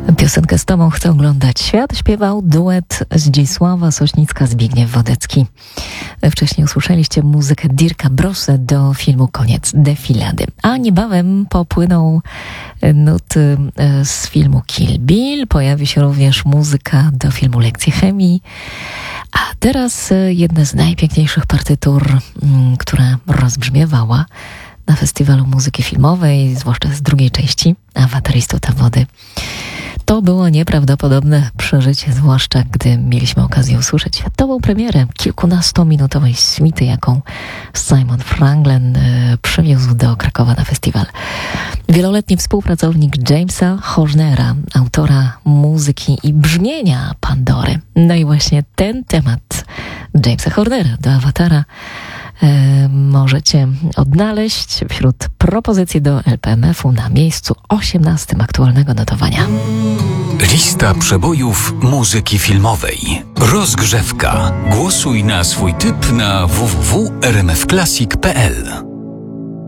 Piosenkę Z Tobą chcę oglądać świat śpiewał duet Zdzisława Sośnicka-Zbigniew Wodecki. Wcześniej usłyszeliście muzykę Dirka Brosse do filmu Koniec defilady. A niebawem popłyną nuty z filmu Kill Bill. Pojawi się również muzyka do filmu Lekcje chemii. A teraz jedna z najpiękniejszych partytur, która rozbrzmiewała na Festiwalu Muzyki Filmowej, zwłaszcza z drugiej części, Awatar Istota Wody. To było nieprawdopodobne przeżycie, zwłaszcza gdy mieliśmy okazję usłyszeć światową premierę kilkunastominutowej suity, jaką Simon Franklin przywiózł do Krakowa na festiwal. Wieloletni współpracownik Jamesa Hornera, autora muzyki i brzmienia Pandory. No i właśnie ten temat Jamesa Hornera do Awatara możecie odnaleźć wśród propozycji do LPMF-u na miejscu 18 aktualnego notowania. Lista przebojów muzyki filmowej. Rozgrzewka. Głosuj na swój typ na www.rmfclassic.pl.